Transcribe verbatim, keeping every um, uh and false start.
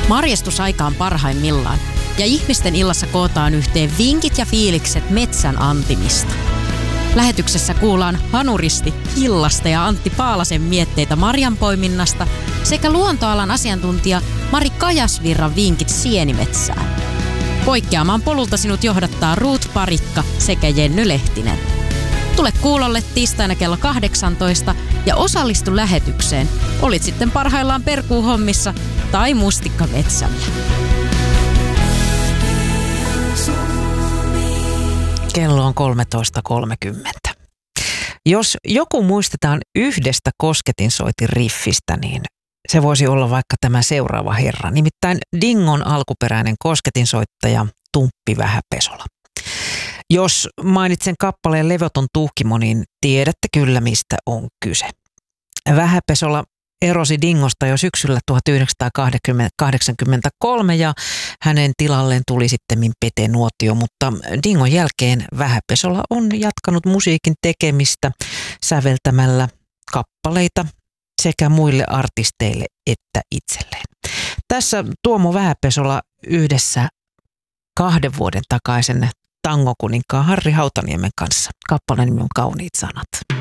Marjastusaika on parhaimmillaan ja ihmisten illassa kootaan yhteen vinkit ja fiilikset metsän antimista. Lähetyksessä kuullaan Hanuristi Hillasta ja Antti Paalasen mietteitä marjanpoiminnasta sekä luontoalan asiantuntija Mari Kajasvirran vinkit sienimetsään. Poikkeamaan polulta sinut johdattaa Ruut Parikka sekä Jenny Lehtinen. Tule kuulolle tiistaina kello kahdeksantoista ja osallistu lähetykseen. Olit sitten parhaillaan perkuuhommissa tai mustikkametsällä. Kello on kolmetoista kolmekymmentä. Jos joku muistetaan yhdestä kosketinsoitin riffistä, niin se voisi olla vaikka tämä seuraava herra. Nimittäin Dingon alkuperäinen kosketinsoittaja Tumppi Vähäpesola. Jos mainitsen kappaleen Levoton tuhkimo, niin tiedätte kyllä mistä on kyse. Vähäpesola erosi Dingosta jo syksyllä tuhatyhdeksänsataakahdeksankymmentäkolme ja hänen tilalleen tuli sitten Pete Nuotio, mutta Dingon jälkeen Vähäpesola on jatkanut musiikin tekemistä säveltämällä kappaleita sekä muille artisteille että itselleen. Tässä Tuomo Vähäpesola yhdessä kahden vuoden takaisen tangokuninkaan Harri Hautaniemen kanssa. Kappaleen nimi on Kauniit sanat.